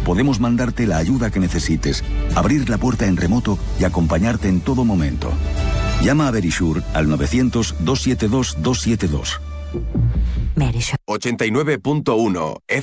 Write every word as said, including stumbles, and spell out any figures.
podemos mandarte la ayuda que necesites, abrir la puerta en remoto y acompañarte en todo momento. Llama a Verisure al novecientos, doscientos setenta y dos, doscientos setenta y dos. ochenta y nueve punto uno